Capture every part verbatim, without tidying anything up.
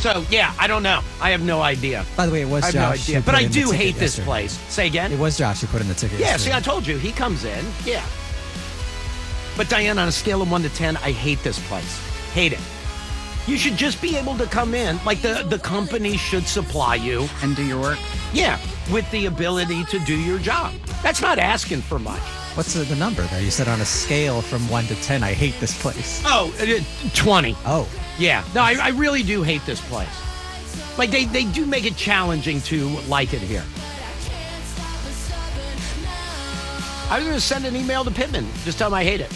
So, yeah, I don't know. I have no idea. By the way, it was I have Josh. no idea. who But put I in the do ticket hate this yesterday. place. Say again? It was Josh who put in the ticket. Yeah, yesterday. see, I told you. He comes in. Yeah. But, Diane, on a scale of one to ten, I hate this place. Hate it. You should just be able to come in. Like, the, the company should supply you. And do your work. Yeah, with the ability to do your job. That's not asking for much. What's the, the number there? You said on a scale from one to ten, I hate this place. Oh, uh, twenty. Oh. Yeah. No, I, I really do hate this place. Like, they, they do make it challenging to like it here. I was going to send an email to Pittman. Just tell him I hate it.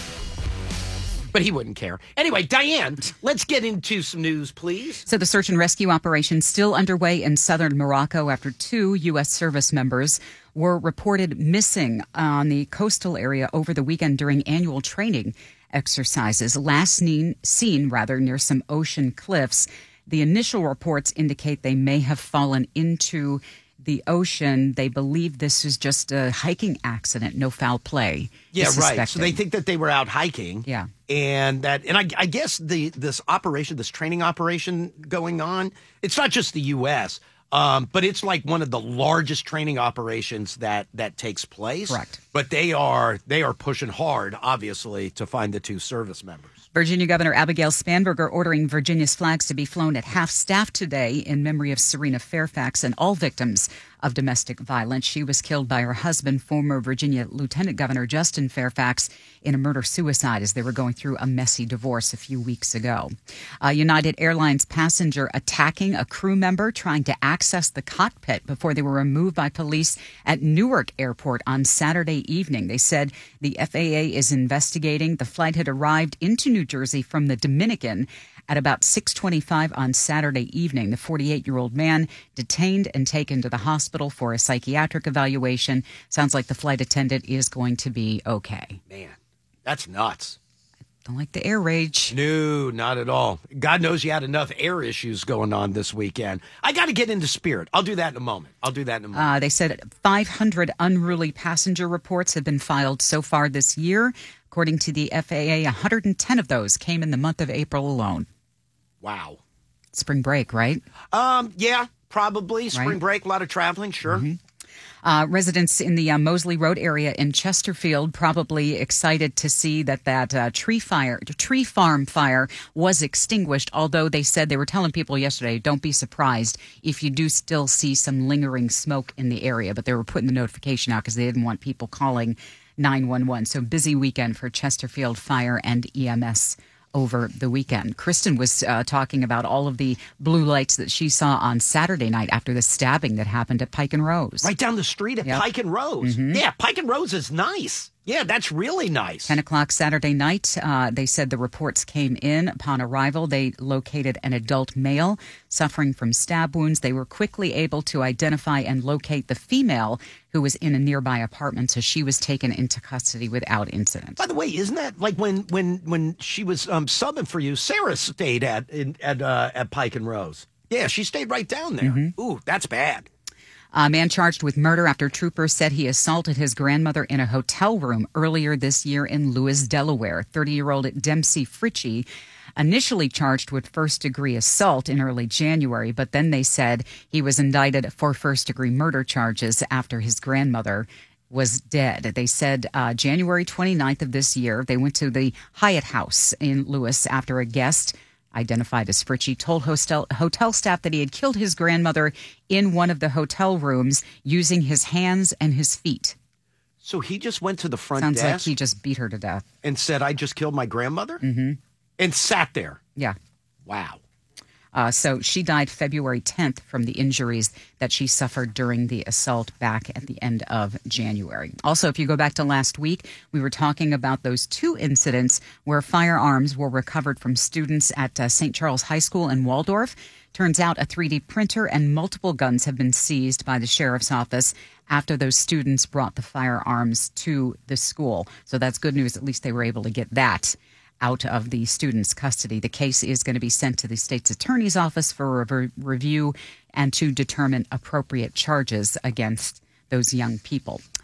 But he wouldn't care. Anyway, Diane, let's get into some news, please. So the search and rescue operation still underway in southern Morocco after two U S service members were reported missing on the coastal area over the weekend during annual training exercises. Last seen, seen rather near some ocean cliffs. The initial reports indicate they may have fallen into the ocean. They believe this is just a hiking accident, no foul play. Yeah, right. So they think that they were out hiking. Yeah. And that, and I, I guess the this operation, this training operation going on, it's not just the U S, um, but it's like one of the largest training operations that that takes place. Correct. But they are they are pushing hard, obviously, to find the two service members. Virginia Governor Abigail Spanberger ordering Virginia's flags to be flown at half-staff today in memory of Serena Fairfax and all victims of domestic violence. She was killed by her husband, former Virginia Lieutenant Governor Justin Fairfax, in a murder-suicide as they were going through a messy divorce a few weeks ago. A United Airlines passenger attacking a crew member trying to access the cockpit before they were removed by police at Newark Airport on Saturday evening. They said the F A A is investigating. The flight had arrived into New Jersey from the Dominican at about six twenty-five on Saturday evening. The forty-eight-year-old man detained and taken to the hospital for a psychiatric evaluation. Sounds like the flight attendant is going to be okay. Man, that's nuts. Don't like the air rage. No, not at all. God knows you had enough air issues going on this weekend. I got to get into Spirit. I'll do that in a moment. I'll do that in a moment. Uh, they said five hundred unruly passenger reports have been filed so far this year. According to the F A A, one hundred ten of those came in the month of April alone. Wow. Spring break, right? Um, yeah, probably. Spring Right. break, a lot of traveling, sure. Mm-hmm. Uh, residents in the uh, Mosley Road area in Chesterfield probably excited to see that that uh, tree fire, tree farm fire was extinguished, although they said they were telling people yesterday, don't be surprised if you do still see some lingering smoke in the area. But they were putting the notification out because they didn't want people calling nine one one. So busy weekend for Chesterfield Fire and E M S over the weekend. Kristen was uh, talking about all of the blue lights that she saw on Saturday night after the stabbing that happened at Pike and Rose. Right down the street at Yep. Pike and Rose. Mm-hmm. Yeah, Pike and Rose is nice. Yeah, that's really nice. ten o'clock Saturday night, uh, they said the reports came in. Upon arrival, they located an adult male suffering from stab wounds. They were quickly able to identify and locate the female who was in a nearby apartment, so she was taken into custody without incident. By the way, isn't that like when when when she was um, subbing for you? Sarah stayed at in, at uh, at Pike and Rose. Yeah, she stayed right down there. Mm-hmm. Ooh, that's bad. A man charged with murder after troopers said he assaulted his grandmother in a hotel room earlier this year in Lewis, Delaware. thirty-year-old Dempsey Fritchie initially charged with first-degree assault in early January, but then they said he was indicted for first-degree murder charges after his grandmother was dead. They said uh, January twenty-ninth of this year, they went to the Hyatt House in Lewis after a guest identified as Fritchie, told hostel, hotel staff that he had killed his grandmother in one of the hotel rooms using his hands and his feet. So he just went to the front Sounds desk like he just beat her to death. and said, "I just killed my grandmother," Mm-hmm. and sat there. Yeah. Wow. Uh, so she died February tenth from the injuries that she suffered during the assault back at the end of January. Also, if you go back to last week, we were talking about those two incidents where firearms were recovered from students at uh, Saint Charles High School in Waldorf. Turns out a three D printer and multiple guns have been seized by the sheriff's office after those students brought the firearms to the school. So that's good news. At least they were able to get that out of the student's custody. The case is going to be sent to the state's attorney's office for a re- review and to determine appropriate charges against those young people.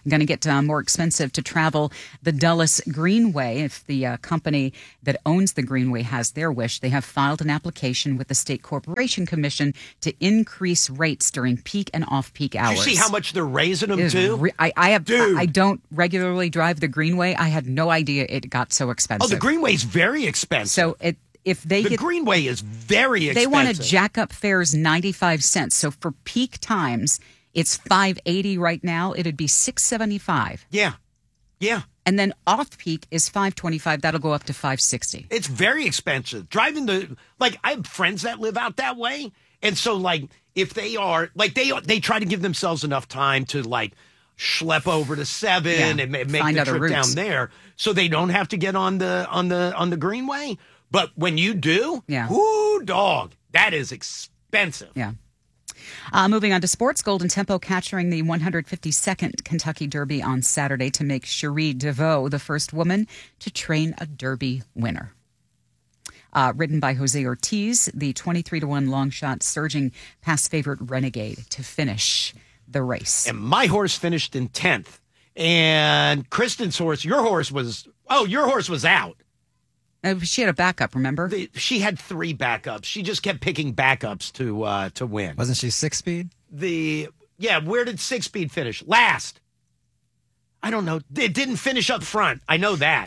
Going to get uh, more expensive to travel the Dulles Greenway. If the uh, company that owns the Greenway has their wish, they have filed an application with the State Corporation Commission to increase rates during peak and off-peak hours. Did you see how much they're raising them It is to? re- I, I have. Dude. I don't regularly drive the Greenway. I had no idea it got so Oh, expensive. the Greenway's very expensive. So it, if they the get, Greenway is very expensive. they want to jack up fares ninety-five cents. So for peak times, it's five eighty right now. It'd be six seventy-five. Yeah, yeah. And then off peak is five twenty-five. That'll go up to five sixty. It's very expensive. Driving the like, I have friends that live out that way, and so like, if they are like they they try to give themselves enough time to like schlep over to seven Yeah, and ma- make find the other trip routes. down there, so they don't have to get on the on the on the Greenway. But when you do, Yeah. whoo, dog, that is expensive. Yeah. Uh, moving on to sports, Golden Tempo capturing the one hundred fifty-second Kentucky Derby on Saturday to make Cherie DeVoe the first woman to train a Derby winner. Uh, ridden by Jose Ortiz, the twenty-three to one long shot surging past favorite Renegade to finish the race. And my horse finished in tenth, and Kristen's horse, your horse was oh, your horse was out. Uh, she had a backup, remember? The- she had three backups. She just kept picking backups to uh, to win. Wasn't she six speed? The yeah, where did Six Speed finish? Last. I don't know. It didn't finish up front. I know that.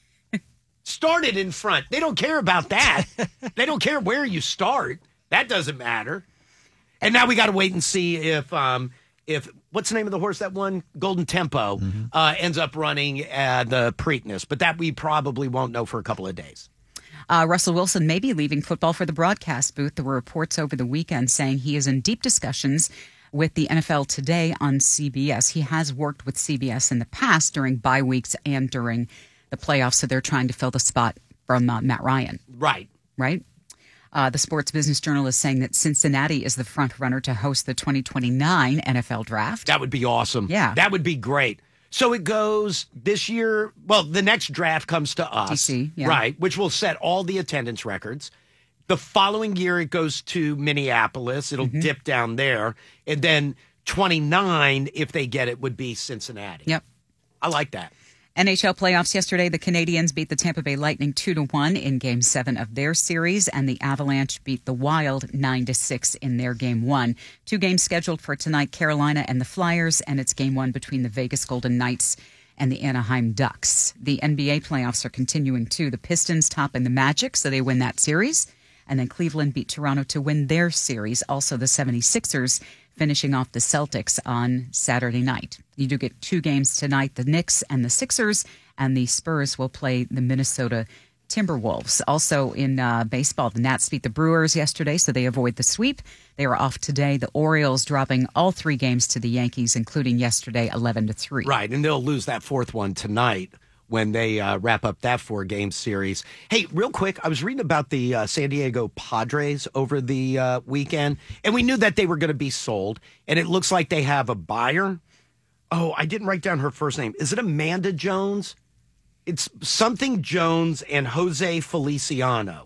Started in front. They don't care about that. They don't care where you start. That doesn't matter. And now we got to wait and see if um if what's the name of the horse that won? Golden Tempo uh, ends up running uh, the Preakness, but that we probably won't know for a couple of days. Uh, Russell Wilson may be leaving football for the broadcast booth. There were reports over the weekend saying he is in deep discussions with the N F L Today on C B S. He has worked with C B S in the past during bye weeks and during the playoffs, so they're trying to fill the spot from uh, Matt Ryan, Right. right? Uh, the Sports Business Journal is saying that Cincinnati is the front runner to host the twenty twenty-nine N F L Draft. That would be awesome. Yeah. That would be great. So it goes this year. Well, the next draft comes to us. D C, yeah. Right, which will set all the attendance records. The following year, it goes to Minneapolis. It'll Mm-hmm. dip down there. And then twenty-nine, if they get it, would be Cincinnati. Yep. I like that. N H L playoffs yesterday, the Canadiens beat the Tampa Bay Lightning two to one in Game seven of their series, and the Avalanche beat the Wild nine to six in their Game one. Two games scheduled for tonight, Carolina and the Flyers, and it's Game one between the Vegas Golden Knights and the Anaheim Ducks. The N B A playoffs are continuing, too. The Pistons topping the Magic, so they win that series. And then Cleveland beat Toronto to win their series. Also, the seventy-sixers finishing off the Celtics on Saturday night. You do get two games tonight, the Knicks and the Sixers, and the Spurs will play the Minnesota Timberwolves. Also in uh, baseball, the Nats beat the Brewers yesterday, so they avoid the sweep. They are off today. The Orioles dropping all three games to the Yankees, including yesterday, eleven to three. Right, and they'll lose that fourth one tonight when they uh, wrap up that four-game series. Hey, real quick, I was reading about the uh, San Diego Padres over the uh, weekend, and we knew that they were going to be sold, and it looks like they have a buyer. Oh, I didn't write down her first name. Is it Amanda Jones? It's something Jones and Jose Feliciano.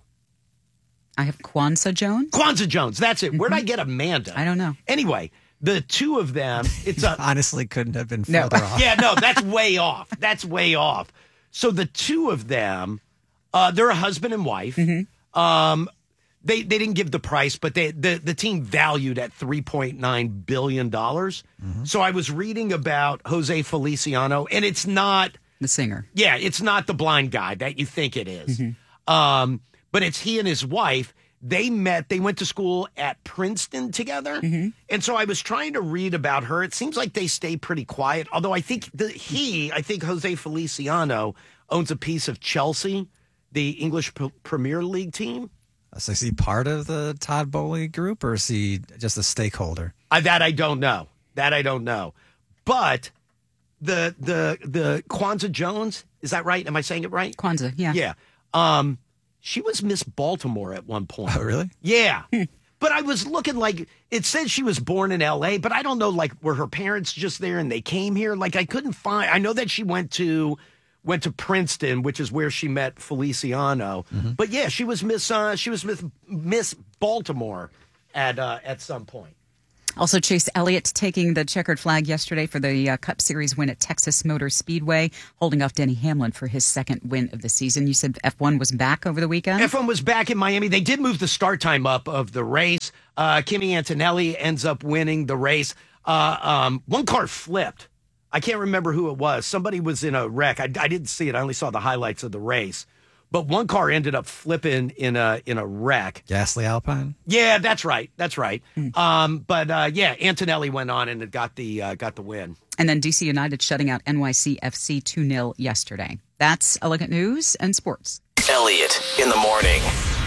I have Kwanzaa Jones. Kwanzaa Jones, that's it. Where'd I get Amanda? I don't know. Anyway, the two of them, it's a... Honestly, couldn't have been No. further off. Yeah, no, that's way off. That's way off. So the two of them, uh, they're a husband and wife. Mm-hmm. Um, they they didn't give the price, but they the, the team valued at three point nine billion dollars. Mm-hmm. So I was reading about Jose Feliciano, and it's not, The singer. yeah, it's not the blind guy that you think it is. Mm-hmm. Um, but it's he and his wife. They met, they went to school at Princeton together. Mm-hmm. And so I was trying to read about her. It seems like they stay pretty quiet. Although I think the, he, I think Jose Feliciano owns a piece of Chelsea, the English P- Premier League team. So is he part of the Todd Bowley group, or is he just a stakeholder? Uh, that I don't know. That I don't know. But the, the, the Kwanzaa Jones, is that right? Am I saying it right? Kwanzaa, yeah. Yeah. Um, she was Miss Baltimore at one point. Oh, really? Yeah. But I was looking like, it said she was born in L A, but I don't know, like, were her parents just there and they came here? Like, I couldn't find, I know that she went to, went to Princeton, which is where she met Feliciano. Mm-hmm. But yeah, she was Miss, uh, she was Miss, Miss Baltimore at, uh, at some point. Also, Chase Elliott taking the checkered flag yesterday for the uh, Cup Series win at Texas Motor Speedway, holding off Denny Hamlin for his second win of the season. You said F one was back over the weekend? F one was back in Miami. They did move the start time up of the race. Uh, Kimi Antonelli ends up winning the race. Uh, um, one car flipped. I can't remember who it was. Somebody was in a wreck. I, I didn't see it. I only saw the highlights of the race. But one car ended up flipping in a in a wreck. Gasly Alpine? Yeah, that's right. That's right. Mm. Um, but uh, yeah, Antonelli went on and got the uh, got the win. And then D C United shutting out N Y C F C two nil yesterday. That's Elegant News and Sports. Elliott in the morning.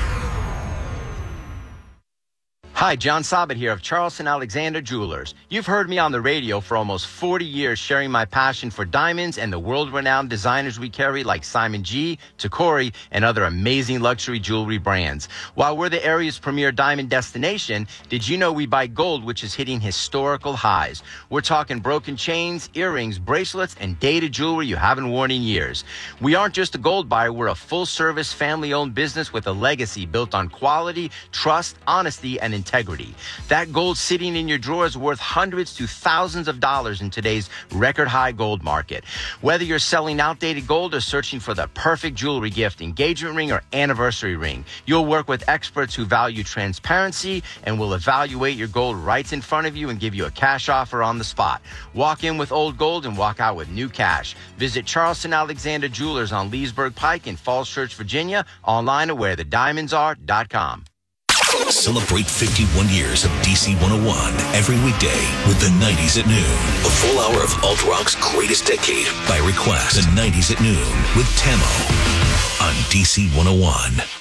Hi, John Sabat here of Charleston Alexander Jewelers. You've heard me on the radio for almost forty years sharing my passion for diamonds and the world-renowned designers we carry like Simon G, Tacori, and other amazing luxury jewelry brands. While we're the area's premier diamond destination, did you know we buy gold, which is hitting historical highs? We're talking broken chains, earrings, bracelets, and dated jewelry you haven't worn in years. We aren't just a gold buyer, we're a full-service, family-owned business with a legacy built on quality, trust, honesty, and integrity. Integrity. That gold sitting in your drawer is worth hundreds to thousands of dollars in today's record high gold market. Whether you're selling outdated gold or searching for the perfect jewelry gift, engagement ring, or anniversary ring, you'll work with experts who value transparency and will evaluate your gold right in front of you and give you a cash offer on the spot. Walk in with old gold and walk out with new cash. Visit Charleston Alexander Jewelers on Leesburg Pike in Falls Church, Virginia, online at where the diamonds are dot com. Celebrate fifty-one years of D C one oh one every weekday with the nineties at noon. A full hour of alt rock's greatest decade by request. The nineties at noon with Tamo on D C one oh one.